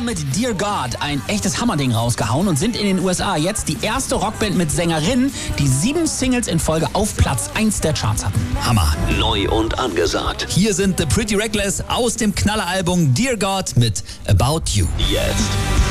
mit Dear God ein echtes Hammerding rausgehauen und sind in den USA jetzt die erste Rockband mit Sängerinnen, die 7 Singles in Folge auf Platz 1 der Charts hatten. Hammer. Neu und angesagt. Hier sind The Pretty Reckless aus dem Knalleralbum Dear God mit About You. Jetzt.